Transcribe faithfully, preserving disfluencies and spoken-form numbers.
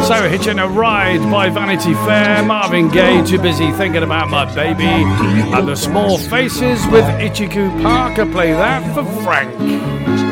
So, Hitching a Ride by Vanity Fair, Marvin Gaye, Too Busy Thinking About My Baby, and The Small Faces with Ichiku Parker. Play that for Frank.